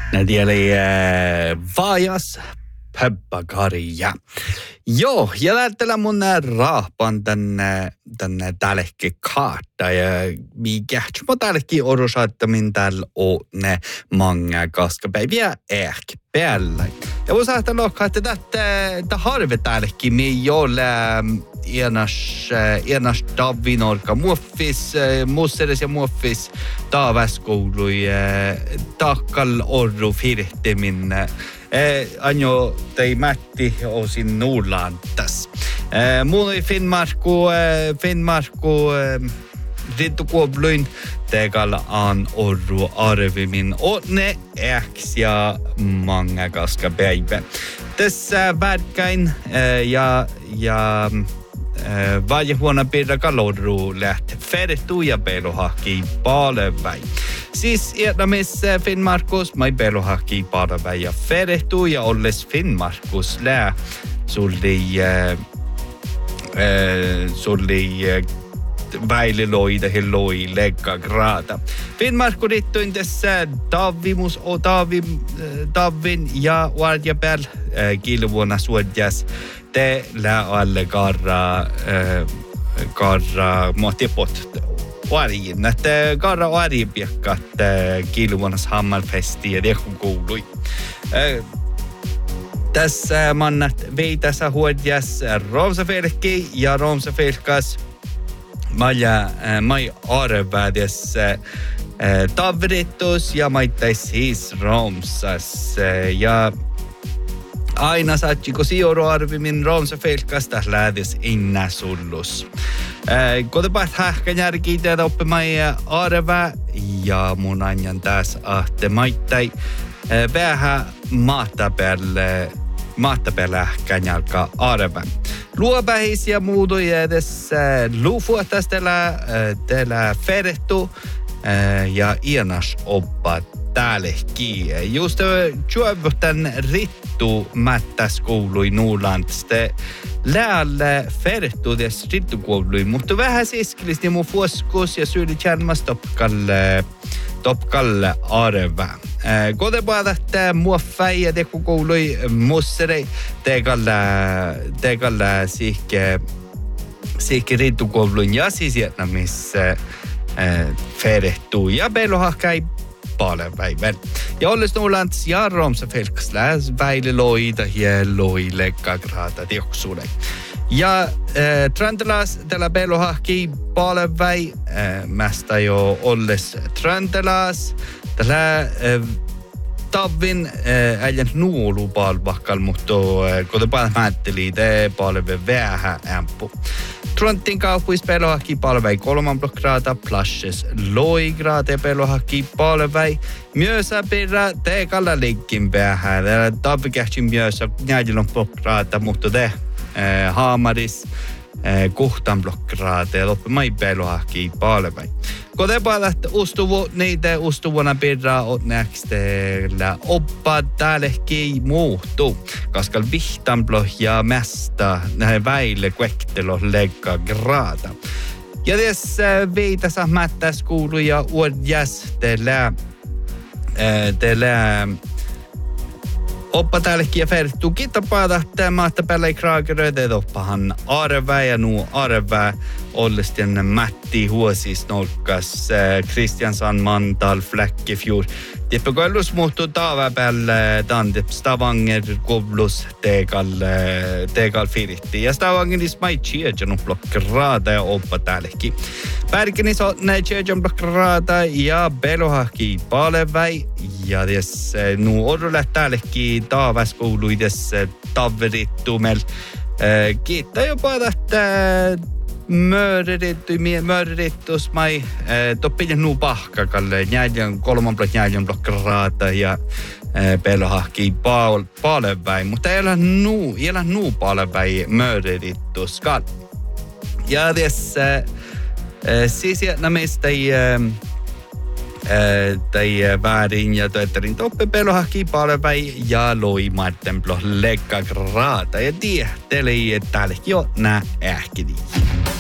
Eli vajas pöppakaria. Joo, ja lähtellä mun rahpan tänne tällekin kaarta. Ja mikä mä tällekin odosattamin täällä on ne manga kaskapäiviä ehkä päällä. Ja voisi ajatella, että tätä harve tällekin me ei ole enäs Davinorka muoffis, musseres ja muoffis taavaskoului takkal orru firhtimin. Anjo tei Matti osin nuulantas. Muun Finnmarku rintukuobluin tegal an orru arvimin onne äks ja manga kaska päivä. Tässä värkkäin ja valjehuona pirra kalorru läht fertu ja pelohaki paaleväi. Siis Vietnamis Finnmarkus mai pelohaki paaleväi ja fertu ja olles Finnmarkus lää sulli väililoida helloi legga grada. Finnmarku rittuin tässä Davin ja Varjapääl kilvuonna suodjas te lää alle karra muotiepot varjin. Että karra varjipiekkat kilvuonnas hammalfesti ja tiekun kuului. Tässä mannat veitässä huodjas Romsafelki ja Romsafelkas mai arvades tavritus ja maitais siis Romsas ja aina saatko sijoruarvimin Romsafelkasta lähdis inna sullus. Kotepat hähkän järkiitä oppimai arva ja mun anjan tässä ahte maittai vähän maattapäällä hähkän jalka arva. Luopähisiä muutuja edes luufuotas tällä ferehtu ja ianas oppa täällekin. Just juovutan rittu mättäs koului nuulantaste läälle ferehtu des rittukoului, mutta vähän siskilisti mun fuoskus ja syyli tjärmas topkalle arva. Kotepaat muoffai ja teku koului mussere teekalla siihke rintukouluun ja siis Vietnamissa ferehtuu ja pelohahkai paljon päivän. Ja olles nuulants ja Romsafelkas läs väililoida ja loilekka grada tioksuule. Ja Trantelas tällä pelohahki paljon väi mästä jo olles Trantelas tällä Tavin äijän nuulu palvakkal, mutta kun paljon määtteli, te paljon vähän ämpu. Trontin kaupuis pelohaki palvei 3 graada, plashes loi graada pelohaki palvei. Myösä perä te kalla linkin päähän. Tavi kähtsin myösä 4 graada, mutta te haamaris 6 graada ja loppu mai pelohaki palvei. Kun te palat niitä ustuvana perää on näksteellä oppa täällekin muuttuu. Koska vihtamplo ja mästä näin väille kuektelo legga grada. Ja tässä viitasa mättäs kuulu ja uodjas teillä oppa täällekin ja fertu kitapata maata päällä i kraageröitä oppahan arvää ja nuu arvää ollestien Matti Huosis nolkas Kristiansand Mandal Fläckefjord. Tippekoillus muuttuu taava päällä tandip Stavanger koblus teekal firitti. Ja Stavangeris mai tjejan blokkrada ja oppa täällekin. Pärkenis on näin tjejan blokkrada ja belohaki paleväi. Ja ties nuu odolle täällekin taavaskouluides taverittumel. Kiittää jopa tästä mörderittus mai toppinen nuu pahkakalle. Njääjän 3 blokkrada ja pelohaki paleväi. Mutta ei ole nuu paleväi mörderittuskaan. Ja ties siis Vietnamista tai väärin ja toetterin toppe pelohaki palvei ja loi martenplo legga grada ja tie teli täällekin jo nää ähkidi.